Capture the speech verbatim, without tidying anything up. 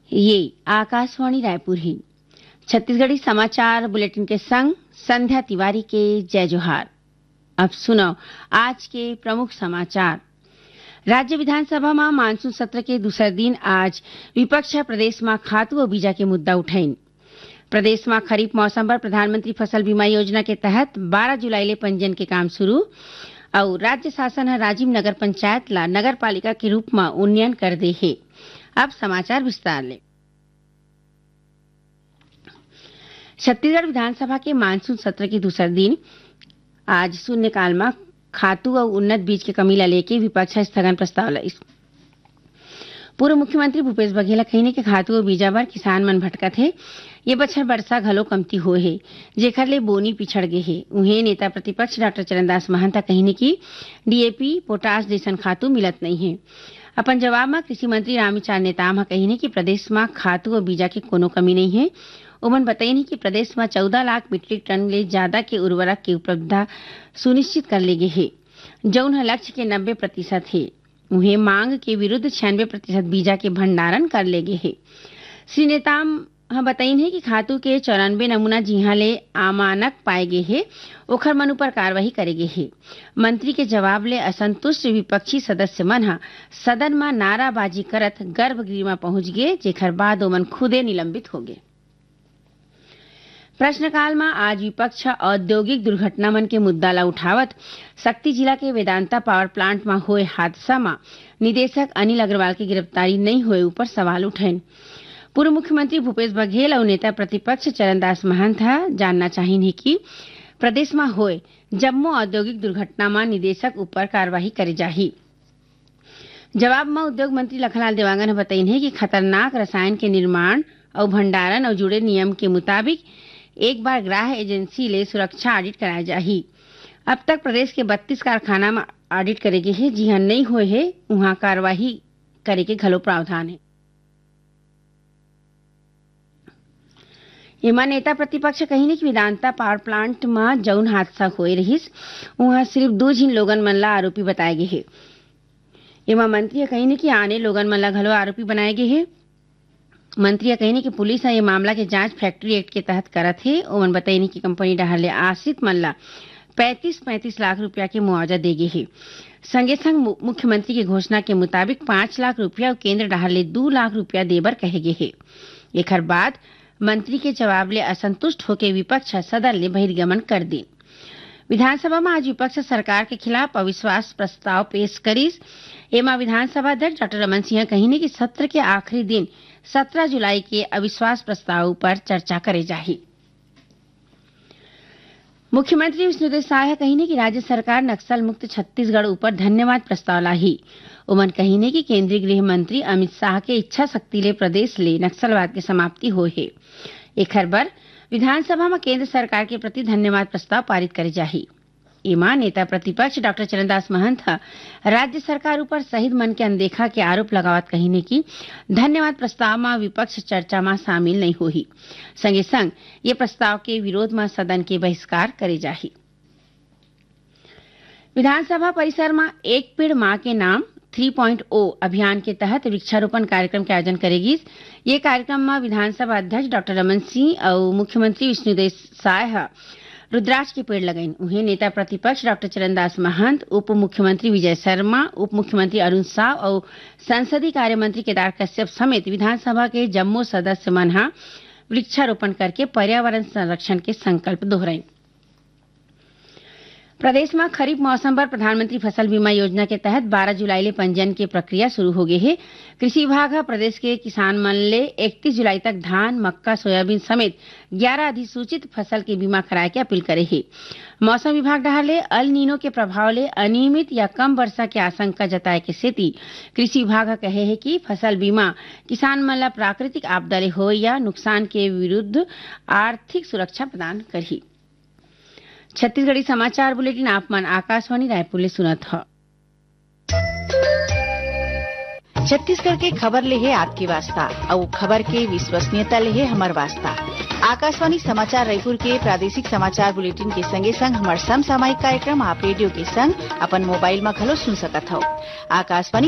ये आकाशवाणी रायपुर ही छत्तीसगढ़ी समाचार बुलेटिन के संग संध्या तिवारी के जय जोहार। अब सुनो आज के प्रमुख समाचार। राज्य विधानसभा में मानसून सत्र के दूसरे दिन आज विपक्ष प्रदेश में खातू और बीजा के मुद्दा उठाइन। प्रदेश में खरीफ मौसम पर प्रधानमंत्री फसल बीमा योजना के तहत बारह जुलाई ले पंजीयन के काम शुरू और राज्य शासन है राजीव नगर पंचायत ला नगर पालिका के रूप में उन्नयन कर दे है। अब समाचार विस्तार ले। छत्तीसगढ़ विधानसभा के मानसून सत्र के दूसरे दिन आज शून्यकाल में खातू और उन्नत बीज के कमी ला लेके विपक्ष स्थगन प्रस्ताव लाइस। पूर्व मुख्यमंत्री भूपेश बघेल कहिने के खातू और बीजा बर किसान मन भटकत है। ये बछर वर्षा घलो कमती होए है जेखर ले बोनी पिछड़ गे है। उन्हें नेता प्रतिपक्ष डॉक्टर चरणदास महंता कहिने की डीएपी पोटास जैसन खातू मिलत नहीं है। अपन जवाब में कृषि मंत्री रामविचार नेताम कहिने की प्रदेश में खातू और बीजा के कोनो कमी नहीं है। उमन बताइनी कि प्रदेश में चौदह लाख मीट्रिक टन ले ज्यादा के उर्वरक की उपलब्धता सुनिश्चित कर ले गए है, जौन लक्ष्य के नब्बे प्रतिशत है। उन्हें मांग के विरुद्ध छियानवे प्रतिशत बीजा के भंडारण कर ले गए है। श्री नेताम बताइन है कि खातू के चौरानवे नमूना जिहा ले अमानक पाए गए है ओखर मन पर कार्रवाई करे गए है। मंत्री के जवाब ले असंतुष्ट विपक्षी सदस्य मन हा सदन में नाराबाजी करत गर्भगृह में पहुंच गए, जेखर बाद ओमन खुदे निलंबित हो गए। प्रश्नकाल में आज विपक्ष औद्योगिक दुर्घटना मन के मुद्दा ला उठावत शक्ति जिला के वेदांता पावर प्लांट में हुए हादसा में निदेशक अनिल अग्रवाल की गिरफ्तारी नहीं हुए ऊपर सवाल उठैन। पूर्व मुख्यमंत्री भूपेश बघेल और नेता प्रतिपक्ष चरणदास महंता जानना चाहिए कि प्रदेश में हुए जम्मू औद्योगिक दुर्घटना में निदेशक ऊपर कार्रवाई करे जाही। जवाब में उद्योग मंत्री लखनलाल देवांगन ने बताइन है कि खतरनाक रसायन के निर्माण और भंडारण और जुड़े नियम के मुताबिक एक बार ग्राह्य एजेंसी ले सुरक्षा ऑडिट कराया जाही। अब तक प्रदेश के बत्तीस कारखाना में ऑडिट करे गए है, जिहा नहीं हुए है वहां कार्रवाई करे के घलो प्रावधान है। एमा नेता प्रतिपक्ष कहिने कि वेदांता पावर प्लांट में जौन हादसा होए रहिस वहां सिर्फ दो झिन लोगन मन ला आरोपी बताए गए है। एमा मंत्री कहिने कि आने लोगन मन ला घलो आरोपी बनाए गए है। मंत्री कहिने कि पुलिस ये मामला के जांच फैक्ट्री एक्ट के तहत करत है। ओमन बताइनी कि कंपनी डहर ले आश्रित मन ला पैंतीस पैंतीस लाख रुपया के मुआवजा दे गए है। संगे संग मुख्यमंत्री की घोषणा के मुताबिक पांच लाख रुपया और केंद्र डहर ले दो लाख रुपया देबर कहे गए है। एकर बाद मंत्री के जवाब ले असंतुष्ट होकर विपक्ष सदन ले बहिर्गमन कर दी। विधानसभा में आज विपक्ष सरकार के खिलाफ अविश्वास प्रस्ताव पेश करीस। एमा विधानसभा अध्यक्ष डॉक्टर रमन सिंह कहिने कि सत्र के आखिरी दिन सत्रह जुलाई के अविश्वास प्रस्ताव पर चर्चा करे जाही। मुख्यमंत्री विष्णुदेव साय कहिने कि राज्य सरकार नक्सल मुक्त छत्तीसगढ़ ऊपर धन्यवाद प्रस्ताव लाही। उमन कहिने कि केंद्रीय गृह मंत्री अमित शाह के इच्छा शक्ति ले प्रदेश ले नक्सलवाद के समाप्ति होए है। एखर बर विधानसभा में केंद्र सरकार के प्रति धन्यवाद प्रस्ताव पारित करे जाही। एमा नेता प्रतिपक्ष डॉक्टर चरणदास महंता राज्य सरकार ऊपर शहीद मन के अनदेखा के आरोप लगावत कहिने की धन्यवाद प्रस्ताव में विपक्ष चर्चा में शामिल नहीं होही। संगे संग ये प्रस्ताव के विरोध में सदन के बहिष्कार करे जाही। विधानसभा परिसर में एक पेड़ मां के नाम तीन पॉइंट ओ अभियान के तहत वृक्षारोपण कार्यक्रम के आयोजन करेगी। ये कार्यक्रम में विधानसभा अध्यक्ष डॉक्टर रमन सिंह और मुख्यमंत्री विष्णुदेव साय रुद्राक्ष के पेड़ लगाइन। उन्हें नेता प्रतिपक्ष डॉक्टर चरणदास महंत, उप मुख्यमंत्री विजय शर्मा, उप मुख्यमंत्री अरुण साव और संसदीय कार्य मंत्री केदार कश्यप समेत विधानसभा के जम्मू सदस्य मन हा वृक्षारोपण करके पर्यावरण संरक्षण के संकल्प दोहराई। प्रदेश में खरीफ मौसम पर प्रधानमंत्री फसल बीमा योजना के तहत बारह जुलाई ले पंजीयन की प्रक्रिया शुरू हो गई है। कृषि विभाग प्रदेश के किसान मन ले इकतीस जुलाई तक धान, मक्का, सोयाबीन समेत ग्यारह अधिसूचित फसल के बीमा कराए के अपील करे है। मौसम विभाग डहर ले अल नीनो के प्रभाव ले अनियमित या कम वर्षा के आशंका जताए के सेती कृषि विभाग कहे है कि फसल बीमा किसान मन ला प्राकृतिक आपदा ले हो या नुकसान के विरुद्ध आर्थिक सुरक्षा प्रदान करही। छत्तीसगढ़ी समाचार बुलेटिन आप मन आकाशवाणी रायपुर ले सुनत ह। छत्तीसगढ़ के खबर ले है आपकी वास्ता और खबर के विश्वसनीयता ले है हमार वास्ता। आकाशवाणी समाचार रायपुर के प्रादेशिक समाचार बुलेटिन के संगे संग हमार समसामयिक कार्यक्रम आप रेडियो के संग अपन मोबाइल में घलो सुन सकत हो। आकाशवाणी